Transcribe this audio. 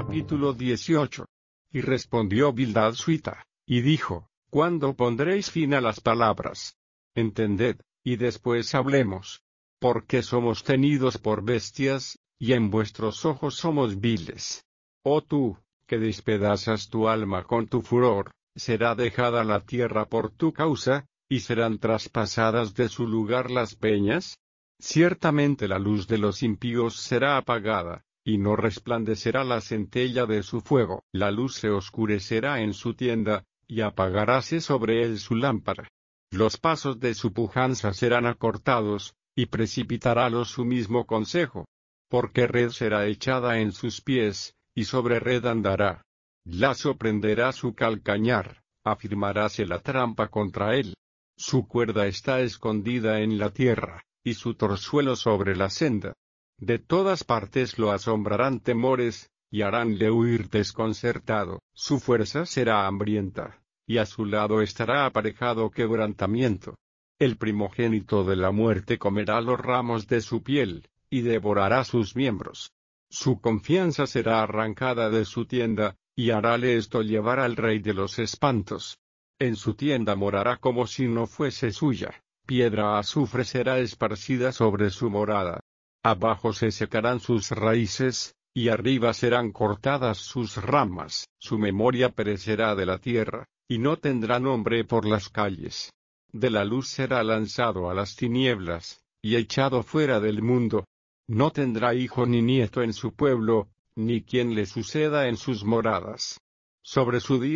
Capítulo 18. Y respondió Bildad Suita, y dijo: ¿Cuándo pondréis fin a las palabras? Entended, y después hablemos. Porque somos tenidos por bestias, y en vuestros ojos somos viles. Oh tú, que despedazas tu alma con tu furor, será dejada la tierra por tu causa, y serán traspasadas de su lugar las peñas. Ciertamente la luz de los impíos será apagada, y no resplandecerá la centella de su fuego. La luz se oscurecerá en su tienda, y apagaráse sobre él su lámpara. Los pasos de su pujanza serán acortados, y precipitarálos su mismo consejo. Porque red será echada en sus pies, y sobre red andará. Lazo prenderá su calcañar, afirmaráse la trampa contra él. Su cuerda está escondida en la tierra, y su torzuelo sobre la senda. De todas partes lo asombrarán temores, y haránle huir desconcertado. Su fuerza será hambrienta, y a su lado estará aparejado quebrantamiento. El primogénito de la muerte comerá los ramos de su piel, y devorará sus miembros. Su confianza será arrancada de su tienda, y harále esto llevar al rey de los espantos. En su tienda morará como si no fuese suya, piedra azufre será esparcida sobre su morada. Abajo se secarán sus raíces, y arriba serán cortadas sus ramas. Su memoria perecerá de la tierra, y no tendrá nombre por las calles. De la luz será lanzado a las tinieblas, y echado fuera del mundo. No tendrá hijo ni nieto en su pueblo, ni quien le suceda en sus moradas. Sobre su día